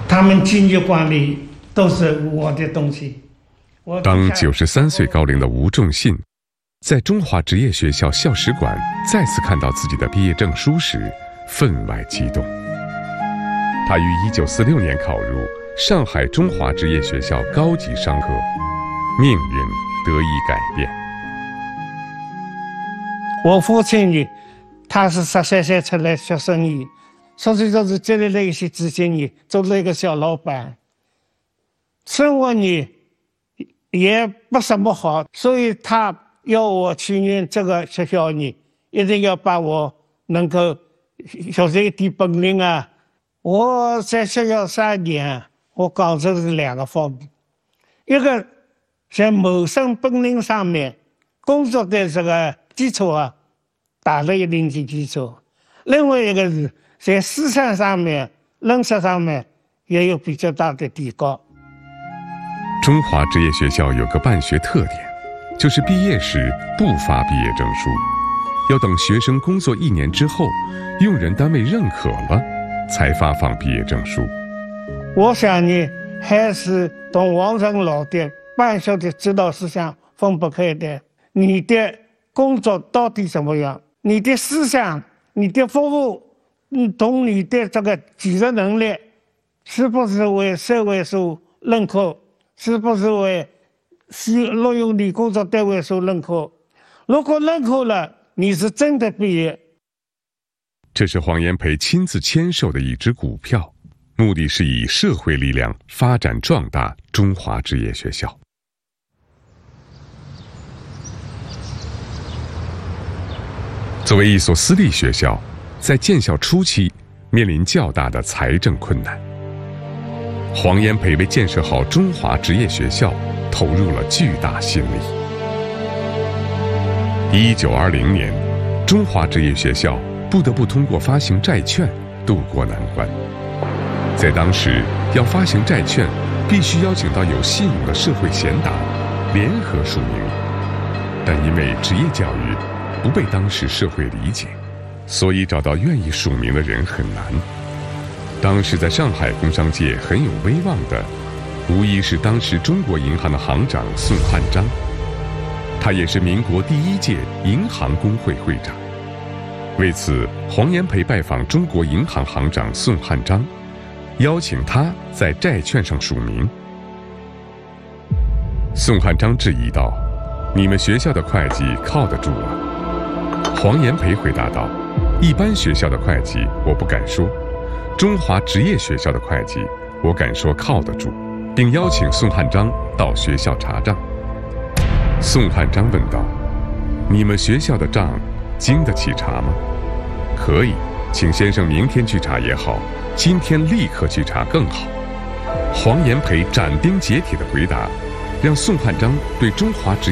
他们经济管理都是我的东西。 当93岁高龄的吴仲信在中华职业学校校史馆再次看到自己的毕业证书时，分外激动。他于1946年考入上海中华职业学校高级商科，命运得以改变。 我父亲呢，他是13岁出来学生意，所以说是积累了一些资金呢，做了一个小老板。生活呢也不怎么好，所以他要我去念这个学校呢，一定要把我能够学这一点本领啊。我在学校3年，我讲这是2个方面，一个在谋生本领上面，工作的这个基础啊，打了一定的基础；另外一个是在思想上面、认识上面也有比较大的提高。 中华职业学校有个办学特点，就是毕业时不发毕业证书，要等学生工作1年之后，用人单位认可了，才发放毕业证书。 我想呢，还是同王成老的办学的指导思想分不开的。你的工作到底怎么样？你的思想、你的服务，同你的这个技术能力，是不是为社会所认可？是不是为录用你工作单位所认可？如果认可了，你是真的毕业。 这是黄炎培亲自签售的一支股票，目的是以社会力量发展壮大中华职业学校。作为一所私立学校，在建校初期面临较大的财政困难。黄炎培为建设好中华职业学校投入了巨大心力。1920年，中华职业学校不得不通过发行债券渡过难关。在当时，要发行债券，必须邀请到有信用的社会贤达联合署名，但因为职业教育不被当时社会理解，所以找到愿意署名的人很难。当时在上海工商界很有威望的，无疑是当时中国银行的行长宋汉章，他也是民国第1届银行工会会长。为此，黄炎培拜访中国银行行长宋汉章，邀请他在债券上署名。宋汉章质疑道：“你们学校的会计靠得住吗？”黄炎培回答道：“一般学校的会计我不敢说，中华职业学校的会计我敢说靠得住。”并邀请宋汉章到学校查账。宋汉章问道：“你们学校的账经得起查吗？”“可以，请先生明天去查也好，今天立刻去查更好。”黄炎培斩钉截铁的回答，让宋汉章对中华职业